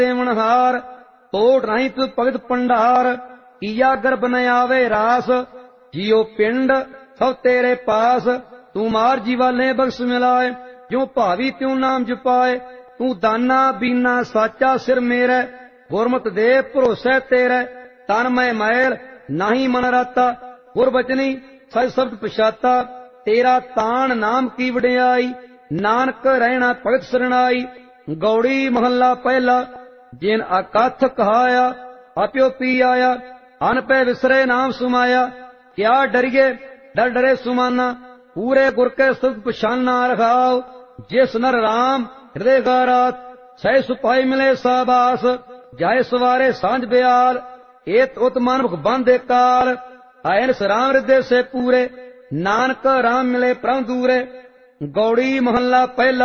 देवनहार तोड़ नहीं तू भगत भंडार किया गर्भ न आवे रास जियो पिंड सब तेरे पास तू मार जीवाले बख्श मिलाए जो भावी त्यों नाम जपाए तू दाना बीना साचा सिर मेरे गुरमत दे भरोसे तेरे तन मैं मैल नहीं मन राता गुरबचनी सच शब्द पछाता तेरा तान नाम की वडियाई नानक रहना भगत सरनाई गौड़ी महला पहला जिन अकथ कहाया अप्यो पी आया अन पे विसरे नाम सुमाया क्या डरिए डर डरे सुमाना पूरे गुर के शब्द पछाना रखाओ जिस नर राम हृदय गारात सह सुपाई मिले साबास जाय सवारे सांझ ब्याल एत उत मानमुख बंदे काल आयन राम हृदय से पूरे नानक राम मिले परम दूरे गौड़ी महला पहला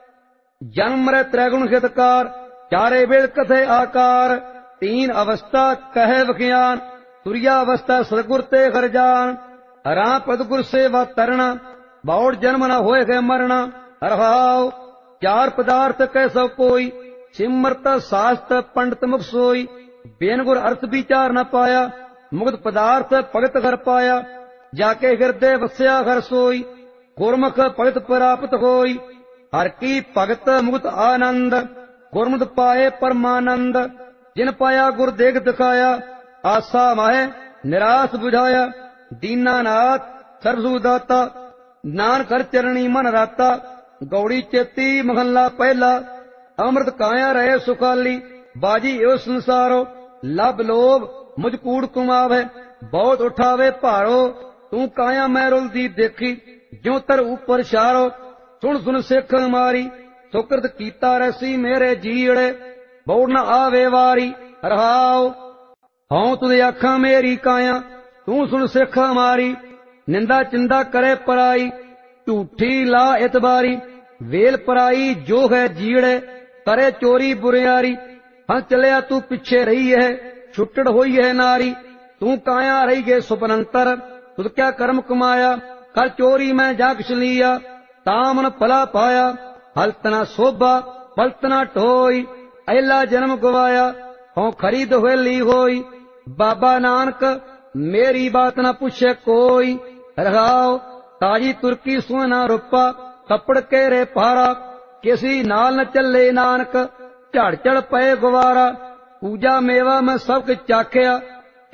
जन्म मरे त्रैगुण हितकार चारे वेद कथे आकार तीन अवस्था कहे विज्ञान तुरिया अवस्था सदगुर ते हर जान राम पदगुर सेवा तरना बौड़ जन्म न होए गए मरना हरहाव चार पदार्थ कैसो कोई सिमरत शास्त्र पंडित मुख सोई बेन गुर अर्थ विचार न पाया मुक्त पदार्थ भगत घर पाया जाके हृदय वस्या घर सोई गुरमुख भगत प्राप्त होई हर की भगत मुक्त आनंद गुरमुख पाए परमानंद जिन पाया गुर देख दिखाया आशा माहे निराश बुझाया दीनानाथ सर्वसुदाता नानक कर चरणी मन राता गौड़ी चेती महला पहला अमृत काया रहे सुखाली बाजी एव संसारो लब लोभ मुझ कूड़ कुमावे बहुत उठावे भारो तू काया मैं रुलदी देखी ज्यों तर ऊपर शारो सुन सुन सिख मारी सुकृत कीता रसी मेरे जीड़े बौड़ न आवे वारी रहाओ हूं तुझे आखा मेरी काया तू सुन सिख मारी निंदा चिंदा करे पराई झूठी ला इतबारी वेल पराई जो है जीड़े करे चोरी बुरियारी हाँ चलिया तू पिछे रही है छुट्टड़ हुई है नारी तू काया रही गे सुपनंतर तुझ क्या कर्म कमाया कर चोरी में जा किस लिया तामन भला पाया हलतना शोभा पलतना ढोई अला जन्म गवाया हों खरीद हुए ली होई बाबा नानक मेरी बात न पूछे कोई रहाओ ताजी तुर्की सोना रुपा कपड़ के रे पारा किसी नाल न चले नानक झड़ चढ़ पे गुवारा पूजा मेवा में सब कुछ चाखिया